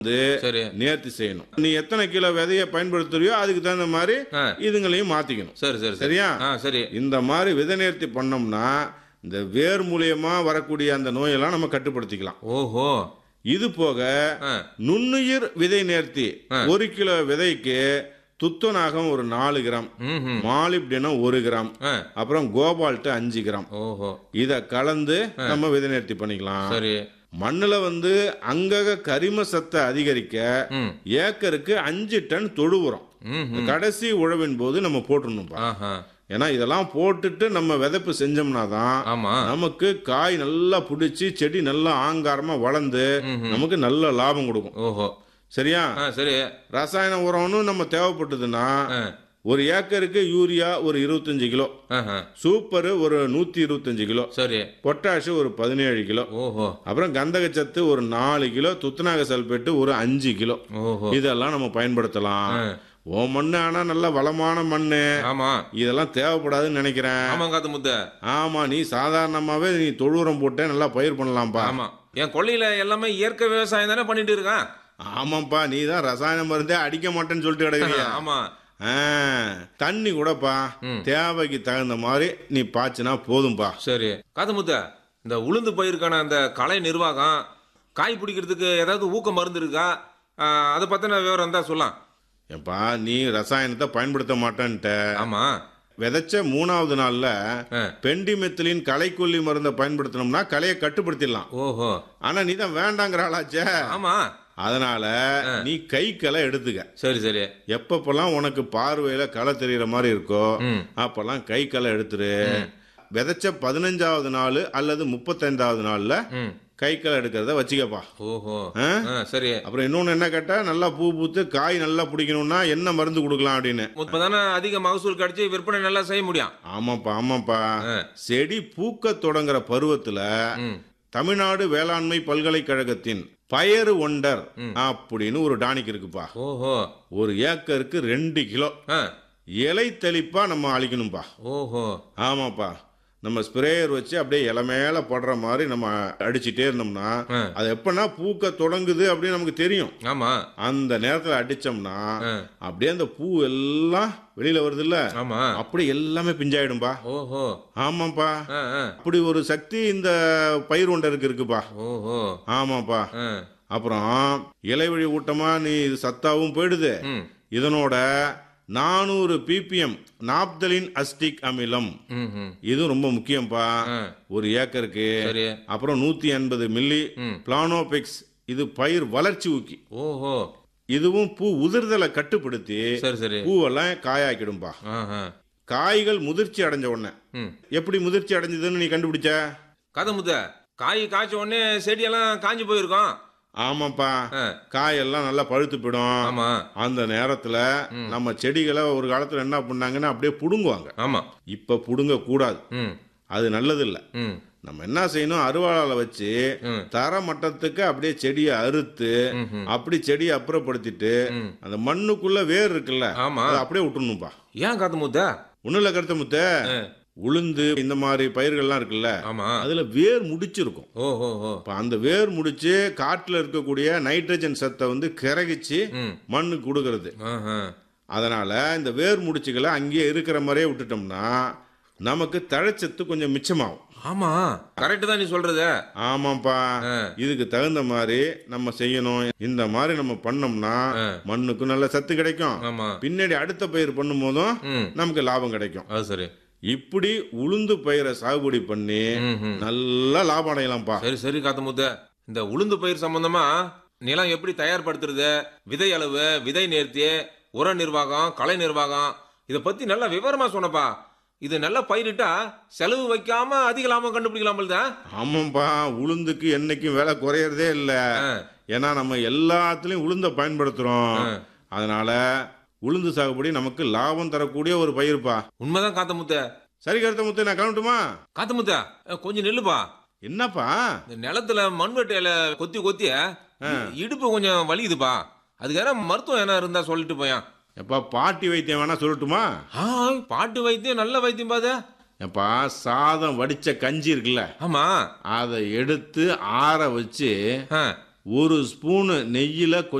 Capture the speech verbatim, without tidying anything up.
சரி. நேர்த்தி செய்யணும். நீ எத்தனை கிலோ விதைய பயன்படுத்துறியோ அதுக்கு தகுந்த மாதிரி ஆ. இதுங்களையும் மாத்திக்கணும். சரி சரி சரி. சரியா? ஆ சரி. இந்த மாதிரி விதை நேர்த்தி பண்ணோம்னா இந்த வேர் மூலியமா வரக்கூடிய அந்த நோயெல்லாம் நம்ம கட்டுப்படுத்திக்கலாம். ஓஹோ. இது போக ஆ. நுண்ணுயிர் விதை நேர்த்தி ஆ. ஒரு கிலோ விதைக்கு துத்தநாகம் ஒரு நாலு கிராம், ம்ஹும். மாலிப்டினம் ஒரு கிராம், ஆ. அப்புறம் கோபால்ட் அஞ்சு கிராம் ஓஹோ. இத கலந்து நம்ம விதை நேர்த்தி பண்ணிக்கலாம். சரி. மண்ணுல வந்து அங்கக கரிம சத்தை அதிகரிக்க ம். ஏக்கருக்கு அஞ்சு டன் தொழு உரம் ம்ஹும். கடைசி உழவின் போது நம்ம போட்டுடணும்பா. ஆஹா. ஏன்னா இதெல்லாம் போட்டுட்டு நம்ம விதைப்பு செஞ்சோம்னா தான் ஆமா. நமக்கு காய் நல்லா பிடிச்சி செடி நல்லா ஆங்காரமா வளர்ந்து ம்ஹும். நமக்கு நல்ல லாபம் கொடுக்கும். ஓஹோ. சரியா? ஆ சரி. ரசாயன உரம்னு நம்ம தேவைப்பட்டதுன்னா ஆ. ஒரு ஏக்கருக்கு யூரியா ஒரு இருபத்தஞ்சு கிலோ, ஆஹா. சூப்பர் ஒரு நூத்தி இருபத்தஞ்சு கிலோ, சரி. பொட்டாஷ் ஒரு பதினேழு கிலோ, ஓஹோ. அப்புறம் கந்தகச்சத்து ஒரு நாலு கிலோ, துத்தநாக சல்பேட்டு ஒரு அஞ்சு கிலோ, ஓஹோ. இதெல்லாம் நம்ம பயன்படுத்தலாம். ஆ. ஓ மண்ணு ஆனா நல்ல வளமான மண்ணு, ஆமா. இதெல்லாம் தேவைப்படாதுன்னு நினைக்கிறேன். ஆமா காத்து முத்த. ஆமா, நீ சாதாரணமாவே நீ தொழு உரம் போட்டே நல்லா பயிர் பண்ணலாம்ப்பா. ஆமா. என் கொள்ளையில எல்லாமே இயற்கை விவசாயம் தானே பண்ணிட்டு இருக்கான். ஆமாப்பா, நீ தான் ரசாயன மருந்தே அடிக்க மாட்டேன்னு சொல்லிட்டு கிடக்குறியா? ஆமா. ஆ, தண்ணி கூடப்பா ம். தேவைக்கு தகுந்த மாதிரி நீ பாய்ச்சினா போதும்பா. சரி காத்து முத்த, இந்த உளுந்து பயிருக்கான அந்த கலை நிர்வாகம் காய் பிடிக்கிறதுக்கு ஏதாவது ஊக்க மருந்து இருக்கா? ஆ, அதை பத்தின விவரம் தான் சொல்லலாம். ஏப்பா, நீ ரசாயனத்தை பயன்படுத்த மாட்டேன்ட்ட. ஆமா. விதைச்ச மூணாவது நாள்ல ஆ. பெண்டிமெத்திலின் களைக்கொல்லி மருந்தை பயன்படுத்தினோம்னா களையை கட்டுப்படுத்திடலாம். ஓஹோ. ஆனா நீ தான் வேண்டாங்கிற ஆளாச்சே. ஆமா. அதனால நீ கை களை எடுத்துக்க. சரி சரி. எப்பப்பெல்லாம் உனக்கு பார்வையில களை தெரியுற மாதிரி இருக்கோ ம். அப்பெல்லாம் கை களை எடுத்துரு. விதைச்ச பதினஞ்சாவது நாள் அல்லது முப்பத்தைந்தாவது நாள்ல ம். கை களை எடுக்கிறத வச்சுக்கப்பா. ஓஹோ. ஆ? ஆ, சரி. அப்புறம் இன்னொன்னு என்ன கேட்டா, நல்லா பூ பூத்து காய் நல்லா பிடிக்கணும்னா என்ன மருந்து கொடுக்கலாம் அப்படின்னு. இப்பதானே அதிக மகசூல் கிடைச்சி விற்பனை நல்லா செய்ய முடியும். ஆமாப்பா ஆமாப்பா ஆ. செடி பூக்க தொடங்குற பருவத்துல ம். தமிழ்நாடு வேளாண்மை பல்கலைக்கழகத்தின் பயறு ஒண்டர் ம். அப்படின்னு ஒரு டானிக் இருக்குப்பா. ஓஹோ. ஒரு ஏக்கருக்கு ரெண்டு கிலோ ஆ. இலை தெளிப்பா நம்ம அழிக்கணும்பா. ஓஹோ. ஆமாப்பா, நம்ம ஸ்ப்ரேயர் வச்சு அப்படியே இலை மேல படுற மாதிரி நம்ம அடிச்சுட்டே இருந்தோம்னா ஆ. அது எப்பன்னா பூக்க தொடங்குது அப்படின்னு நமக்கு தெரியும். ஆமா. அந்த நேரத்துல அடிச்சோம்னா ஆ. அப்படியே அந்த பூ எல்லாம் வெளியில வருது இல்ல, ஆமா. அப்படி எல்லாமே பிஞ்சாயிடும்பா. ஓஹோ. ஆமாப்பா, ஆ, ஆ. அப்படி ஒரு சக்தி இந்த பயிர் ஒண்டருக்கு இருக்குப்பா. ஓஹோ. ஆமாப்பா. ஆ. அப்புறம் இலைவழி ஊட்டமா நீ இது சத்தாவும் போயிடுது. ம். இதனோட நானூறு பிபிஎம் நாப்தலின் அஸ்டிக் அமிலம், ம், ம். இது ரொம்ப முக்கியம்பா ஆ. ஒரு ஏக்கருக்கு. சரி. அப்புறம் நூத்தி எண்பது மில்லி ம். பிளானோபெக்ஸ், இது பயிர் வளர்ச்சி ஊக்கி. ஓஹோ. இதுவும் பூ உதிர்தலை கட்டுப்படுத்தி சரி சரி. பூவெல்லாம் காயாக்கிடும்பா. ஆஹா. காய்கள் முதிர்ச்சி அடைஞ்ச உடனே ம். எப்படி முதிர்ச்சி அடைஞ்சதுன்னு நீ கண்டுபிடிச்ச? கதை முத்த, காய் காய்ச்ச உடனே செடியெல்லாம் காஞ்சி போயிருக்கோம். ஆமாப்பா, ஆ. காயெல்லாம் நல்லா பழுத்து போயிடும். ஆமா. அந்த நேரத்துல நம்ம செடிகளை ஒரு காலத்துல என்ன பண்ணாங்கன்னா அப்படியே புடுங்குவாங்க. ஆமா. இப்ப புடுங்க கூடாது, ம். அது நல்லது இல்ல. ம். நம்ம என்ன செய்யணும், அருவாளால வச்சு ம். தர மட்டத்துக்கு அப்படியே செடியை அறுத்து ம்ஹும். அப்படி செடியை அப்புறப்படுத்திட்டு ம். அந்த மண்ணுக்குள்ள வேர் இருக்குல்ல, ஆமா. அதை அப்படியே விட்டுணும்பா. ஏன் காத்து முத்த? ஒண்ணும் இல்ல கருத்த முத்த, ஆ. உளுந்து இந்த மாதிரி பயிர்கள்லாம் இருக்குல்ல, ஆமா. அதுல வேர் முடிச்சிருக்கும். ஓஹோ. ஓ. இப்ப அந்த வேர் முடிச்சு காட்டுல இருக்கக்கூடிய நைட்ரஜன் சத்தை வந்து கரைகிச்சு ம். மண்ணுக்கு கொடுக்கறது. ஆஹா. அதனால இந்த வேர் முடிச்சுகளை அங்கேயே இருக்கிற மாதிரியே விட்டுட்டோம்னா நமக்கு தழைச்சத்து கொஞ்சம் மிச்சமாகும். ஆமா, கரெக்ட் தான் நீ சொல்றது. ஆமாப்பா, ஆ. இதுக்கு தகுந்த மாதிரி நம்ம செய்யணும். இந்த மாதிரி நம்ம பண்ணோம்னா ஆ. மண்ணுக்கும் நல்ல சத்து கிடைக்கும், ஆமா. பின்னாடி அடுத்த பயிர் பண்ணும் போதும் ம். நமக்கு லாபம் கிடைக்கும். அது சரி. இப்படி உளுந்து பயிரை சாகுபடி பண்ணி ம், ம். நல்ல லாபம் அடையலாம்ப்பா. சரி சரி காத்து முத்த, இந்த உளுந்து பயிர் சம்பந்தமா நிலம் எப்படி தயார்படுத்துறது, விதை அளவு, விதை நேர்த்தி, உர நிர்வாகம், கலை நிர்வாகம், இத பத்தி நல்லா விவரமா சொன்னப்பா. இது நல்லா பயிரிட்டா செலவு வைக்காம அதிக லாபம் கண்டுபிடிக்கலாம் தான். ஆமாப்பா, உளுந்துக்கு என்னைக்கும் விலை குறையறதே இல்ல. ஏன்னா நம்ம எல்லாத்துலயும் உளுந்த பயன்படுத்துறோம். அதனால உளுந்து சாகுபடி நமக்கு லாபம் தரக்கூடிய ஒரு பயிர்ப்பா. உண்மைதான் காத்த முத்த. சரி கருத்த முத்து, நான் கிளம்பட்டுமா? காத்த முத்த, கொஞ்சம் நில்லுப்பா. என்னப்பா? இந்த நிலத்துல மண்வெட்டையில கொத்தி கொத்தி இடுப்பு கொஞ்சம் வலிக்குதுப்பா. அதுக்கு யாரா மருத்துவம் என்ன இருந்தா சொல்லிட்டு போயான். எப்பா, பாட்டி வைத்தியம் வேணா சொல்லட்டுமா? ஆ, பாட்டு வைத்தியம் நல்ல வைத்தியம் பாத. எப்பா, சாதம் வடிச்ச கஞ்சி இருக்குல்ல, ஆமா, அதை எடுத்து ஆற வச்சு ஆ. ஒரு ஸ்பூனு நெய்யில்